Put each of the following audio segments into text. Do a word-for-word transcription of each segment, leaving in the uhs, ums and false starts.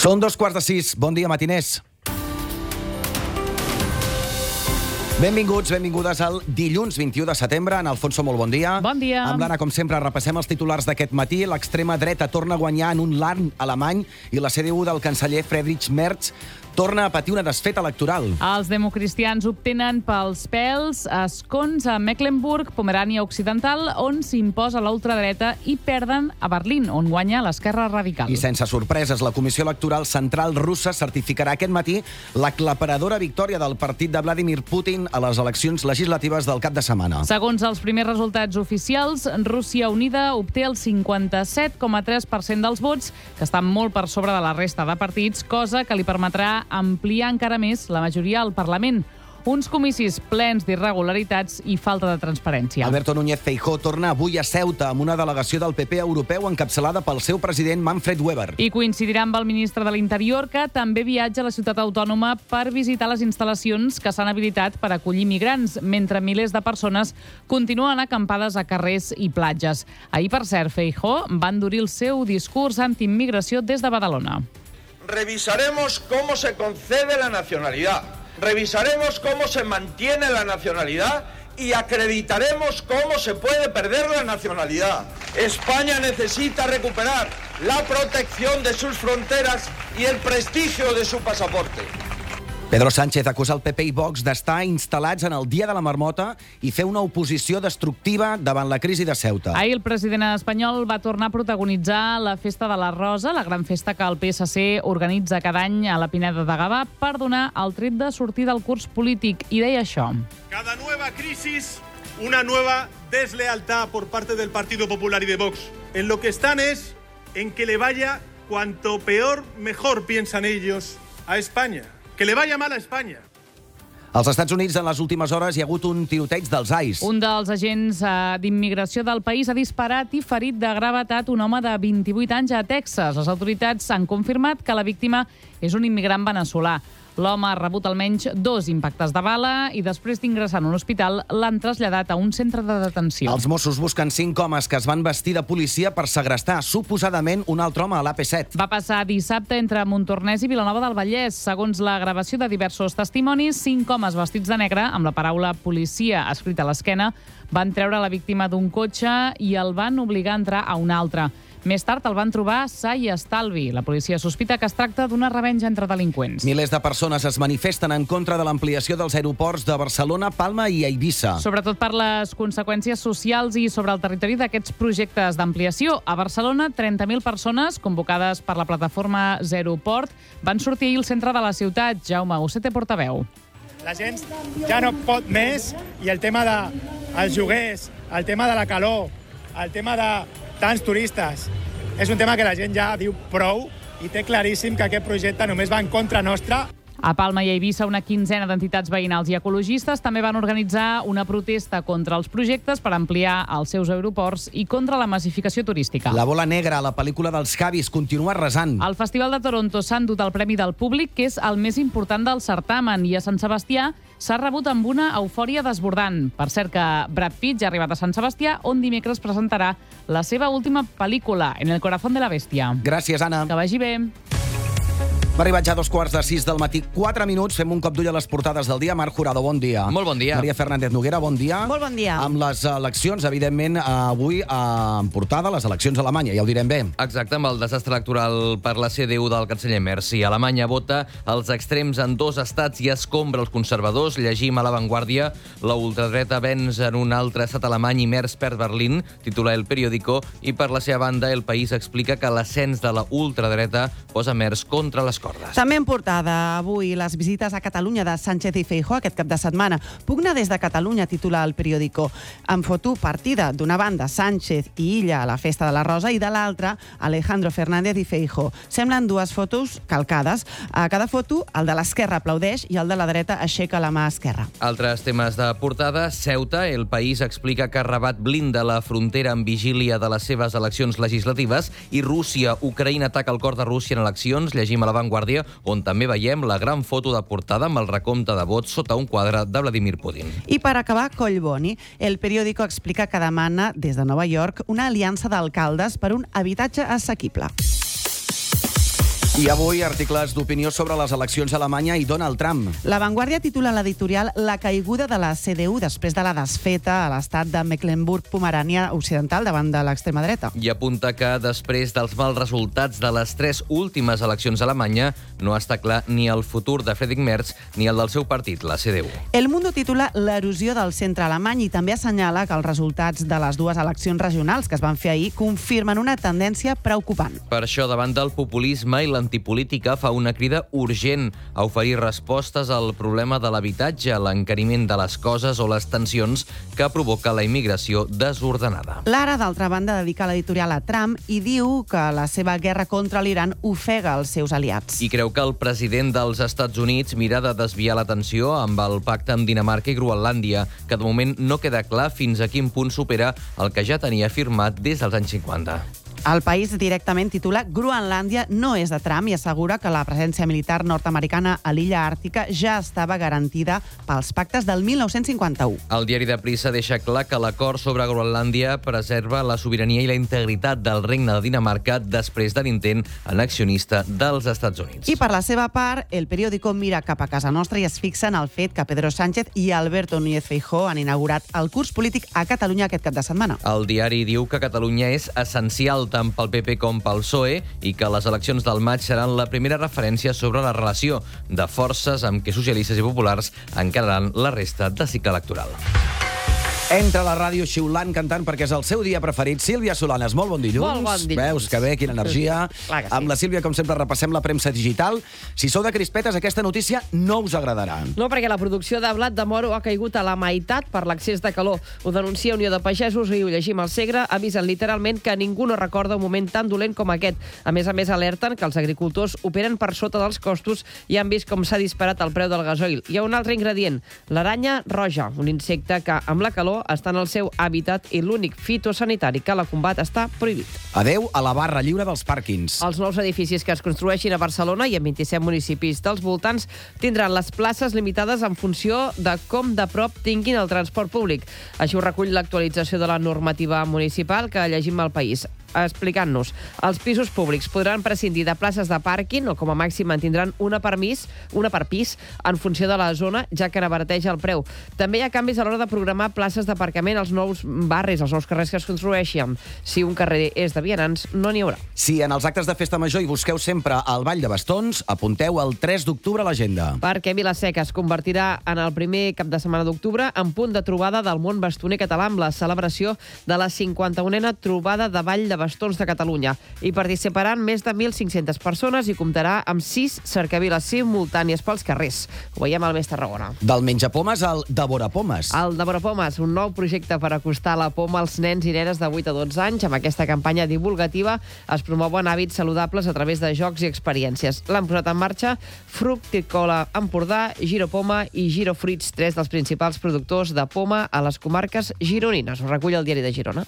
Són dos quarts de sis. Bon dia, matiners. Benvinguts, benvingudes al dilluns vint-i-u de setembre. En Alfonso, molt bon dia. Bon dia. Amb l'Anna, com sempre, repassem els titulars d'aquest matí. L'extrema dreta torna a guanyar en un Land alemany i la C D U del canceller Friedrich Merz torna a patir una desfeta electoral. Els democristians obtenen pels pèls escons a Mecklenburg, Pomerània Occidental, on s'imposa la ultradreta, i perden a Berlín, on guanya l'esquerra radical. I sense sorpreses, la Comissió Electoral Central russa certificarà aquest matí l'aclaparadora victòria del partit de Vladimir Putin a les eleccions legislatives del cap de setmana. Segons els primers resultats oficials, Rússia Unida obté el cinquanta-set coma tres per cent dels vots, que estan molt per sobre de la resta de partits, cosa que li permetrà ampliar encara més la majoria al Parlament. Uns comicis plens d'irregularitats i falta de transparència. Alberto Núñez Feijóo torna avui a Ceuta amb una delegació del P P europeu encapçalada pel seu president Manfred Weber. I coincidirà amb el ministre de l'Interior, que també viatja a la ciutat autònoma per visitar les instal·lacions que s'han habilitat per acollir migrants, mentre milers de persones continuen acampades a carrers i platges. Ahir, per cert, Feijóo va endurir el seu discurs antiimmigració des de Badalona. Revisaremos cómo se concede la nacionalidad, revisaremos cómo se mantiene la nacionalidad y acreditaremos cómo se puede perder la nacionalidad. España necesita recuperar la protección de sus fronteras y el prestigio de su pasaporte. Pedro Sánchez acusa el P P i Vox d'estar instal·lats en el Dia de la Marmota i fer una oposició destructiva davant la crisi de Ceuta. Ahir el president espanyol va tornar a protagonitzar la Festa de la Rosa, la gran festa que el P S C organitza cada any a la Pineda de Gavà per donar el tret de sortir del curs polític, i deia això. Cada nueva crisis, una nueva deslealtad por parte del Partido Popular y de Vox. En lo que están es en que le vaya cuanto peor, mejor piensan ellos a España. Que le vaya mal a Espanya. Als Estats Units, en les últimes hores, hi ha hagut un tiroteig dels I C E. Un dels agents eh, d'immigració del país ha disparat i ferit de gravetat un home de vint-i-vuit anys a Texas. Les autoritats han confirmat que la víctima és un immigrant veneçolà. L'home ha rebut almenys dos impactes de bala i després d'ingressar en un hospital l'han traslladat a un centre de detenció. Els Mossos busquen cinc homes que es van vestir de policia per segrestar, suposadament, un altre home a l'A P set. Va passar dissabte entre Montornès i Vilanova del Vallès. Segons la gravació de diversos testimonis, cinc homes vestits de negre, amb la paraula policia escrita a l'esquena, van treure la víctima d'un cotxe i el van obligar a entrar a un altre. Més tard el van trobar sa i estalvi. La policia sospita que es tracta d'una revenja entre delinqüents. Milers de persones es manifesten en contra de l'ampliació dels aeroports de Barcelona, Palma i Eivissa. Sobretot per les conseqüències socials i sobre el territori d'aquests projectes d'ampliació. A Barcelona, trenta mil persones, convocades per la plataforma Zeroport, van sortir ahir al centre de la ciutat. Jaume Ucete, portaveu. La gent ja no pot més i el tema dels lloguers, el tema de la calor, el tema de tants turistes, és un tema que la gent ja diu prou i té claríssim que aquest projecte només va en contra nostra. A Palma i a Eivissa, una quinzena d'entitats veïnals i ecologistes també van organitzar una protesta contra els projectes per ampliar els seus aeroports i contra la massificació turística. La bola negra, la pel·lícula dels Javis, continua arrasant. Al Festival de Toronto s'ha endut el Premi del Públic, que és el més important del certamen, i a Sant Sebastià s'ha rebut amb una eufòria desbordant. Per cert que Brad Pitt ja ha arribat a Sant Sebastià, on dimecres presentarà la seva última pel·lícula, En el corazón de la bestia. Gràcies, Anna. Que vagi bé. Va arribar ja a dos quarts de sis del matí, quatre minuts. Fem un cop d'ull a les portades del dia. Marc Jurado, bon dia. Molt bon dia. Maria Fernández Noguera, bon dia. Molt bon dia. Amb les eleccions, evidentment, avui en portada, les eleccions a Alemanya, ja ho direm bé. Exacte, amb el desastre electoral per la C D U del canceller Merz. Si Alemanya vota els extrems en dos estats i escombra els conservadors, llegim a La Vanguardia, la ultradreta venç en un altre estat alemany i Merz perd Berlín, titula El Periódico, i per la seva banda, El País explica que l'ascens de la ultradreta posa Merz contra les cordes. També en portada avui les visites a Catalunya de Sánchez i Feijóo aquest cap de setmana. Pugna des de Catalunya, titula El Periódico. En foto partida d'una banda Sánchez i Illa a la Festa de la Rosa i de l'altra Alejandro Fernández i Feijóo. Semblen dues fotos calcades. A cada foto el de l'esquerra aplaudeix i el de la dreta aixeca la mà esquerra. Altres temes de portada. Ceuta, El País explica que Rabat blinda la frontera en vigília de les seves eleccions legislatives i Rússia, Ucraïna ataca el cor de Rússia en eleccions. Llegim a La Vanguardia, on també veiem la gran foto de portada amb el recompte de vots sota un quadre de Vladimir Putin. I per acabar, Collboni, El Periódico explica que demana des de Nova York una aliança d'alcaldes per un habitatge assequible. I avui, articles d'opinió sobre les eleccions a Alemanya i Donald Trump. La Vanguardia titula l'editorial La caiguda de la C D U després de la desfeta a l'estat de Mecklenburg-Pomerània Occidental davant de l'extrema dreta. I apunta que després dels mals resultats de les tres últimes eleccions a Alemanya no està clar ni el futur de Friedrich Merz ni el del seu partit, la C D U. El Mundo titula l'erosió del centre alemany i també assenyala que els resultats de les dues eleccions regionals que es van fer ahir confirmen una tendència preocupant. Per això, davant del populisme i l'antipolítica, fa una crida urgent a oferir respostes al problema de l'habitatge, l'encariment de les coses o les tensions que provoca la immigració desordenada. Lara, d'altra banda, dedica l'editorial a Trump i diu que la seva guerra contra l'Iran ofega els seus aliats. I creu que el president dels Estats Units mira de desviar l'atenció amb el pacte amb Dinamarca i Groenlàndia, que de moment no queda clar fins a quin punt supera el que ja tenia firmat des dels anys cinquanta. El País directament titula Groenlàndia no és de Trump i assegura que la presència militar nord-americana a l'illa àrtica ja estava garantida pels pactes del mil nou-cents cinquanta-u. El diari de Prisa deixa clar que l'acord sobre Groenlàndia preserva la sobirania i la integritat del regne de Dinamarca després de l'intent annexionista dels Estats Units. I per la seva part, el periòdico mira cap a casa nostra i es fixa en el fet que Pedro Sánchez i Alberto Núñez Feijóo han inaugurat el curs polític a Catalunya aquest cap de setmana. El diari diu que Catalunya és essencial tant pel P P com pel P S O E i que les eleccions del maig seran la primera referència sobre la relació de forces amb què socialistes i populars encararan la resta de cicle electoral. Entra a la ràdio xiulant, cantant, perquè és el seu dia preferit. Sílvia Solanes, molt bon dilluns. Molt bon dilluns. Veus que bé, quina energia. Clar que sí. Amb la Sílvia, com sempre, repassem la premsa digital. Si sou de crispetes, aquesta notícia no us agradarà. No, perquè la producció de blat de moro ha caigut a la meitat per l'excés de calor. Ho denuncia Unió de Pagesos i ho llegim al Segre. Avisen literalment que ningú no recorda un moment tan dolent com aquest. A més a més, alerten que els agricultors operen per sota dels costos i han vist com s'ha disparat el preu del gasoil. Hi ha un altre ingredient, l'aranya roja, un insecte que, amb la calor, està en el seu hàbitat i l'únic fitosanitari que la combat està prohibit. Adeu a la barra lliure dels pàrquings. Els nous edificis que es construeixin a Barcelona i en vint-i-set municipis dels voltants tindran les places limitades en funció de com de prop tinguin el transport públic. Així ho recull l'actualització de la normativa municipal que llegim al País, explicant-nos. Els pisos públics podran prescindir de places de pàrquing o com a màxim en tindran una per, mis, una per pis en funció de la zona, ja que n'abarateix el preu. També hi ha canvis a l'hora de programar places d'aparcament als nous barris, als nous carrers que es construeixen. Si un carrer és de vianants, no n'hi haurà. Si en els actes de festa major hi busqueu sempre el Ball de Bastons, apunteu el tres d'octubre a l'agenda. Perquè Vila-seca es convertirà en el primer cap de setmana d'octubre en punt de trobada del món bastoner català amb la celebració de la cinquanta-unena trobada de Ball de Bastons de Catalunya. Hi participaran més de mil cinc-centes persones i comptarà amb sis cercaviles simultànies pels carrers. Ho veiem al Més Tarragona. Del menjapomes al devorapomes. El Devorapomes, un nou projecte per acostar la poma als nens i nenes de vuit a dotze anys. Amb aquesta campanya divulgativa es promouen hàbits saludables a través de jocs i experiències. L'han posat en marxa Fructicola Empordà, Giro Poma i Giro Fruits, tres dels principals productors de poma a les comarques gironines. Ho recull el diari de Girona.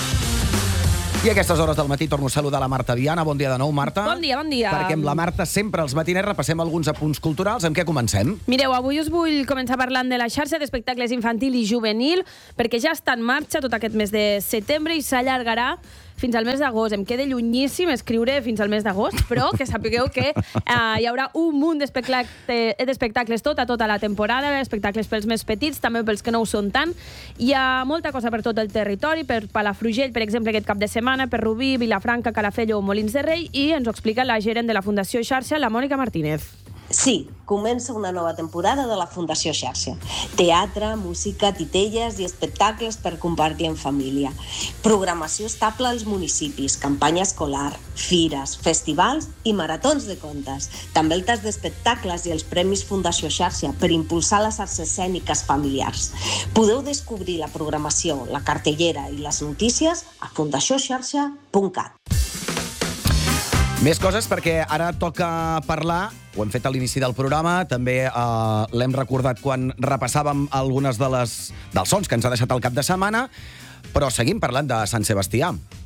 I a aquestes hores del matí torno a saludar la Marta Viana. Bon dia de nou, Marta. Bon dia, bon dia. Perquè amb la Marta sempre als matiners repassem alguns apunts culturals. Amb què comencem? Mireu, avui us vull començar parlant de la xarxa d'espectacles infantil i juvenil, perquè ja està en marxa tot aquest mes de setembre i s'allargarà fins al mes d'agost. Em queda llunyíssim escriure fins al mes d'agost, però que sapigueu que eh, hi haurà un munt d'espectacles tota, tota la temporada, espectacles pels més petits, també pels que no ho són tant. Hi ha molta cosa per tot el territori, per Palafrugell, per exemple, aquest cap de setmana, per Rubí, Vilafranca, Calafell o Molins de Rei, i ens ho explica la gerent de la Fundació Xarxa, la Mònica Martínez. Sí, comença una nova temporada de la Fundació Xarxa. Teatre, música, titelles i espectacles per compartir en família. Programació estable als municipis, campanya escolar, fires, festivals i maratons de contes. També el tas d'espectacles i els Premis Fundació Xarxa per impulsar les arts escèniques familiars. Podeu descobrir la programació, la cartellera i les notícies a fundació xarxa punt cat. Més coses, perquè ara toca parlar, ho hem fet a l'inici del programa, també eh, l'hem recordat quan repassàvem algunes de les, dels sons que ens ha deixat el cap de setmana, però seguim parlant de Sant Sebastià.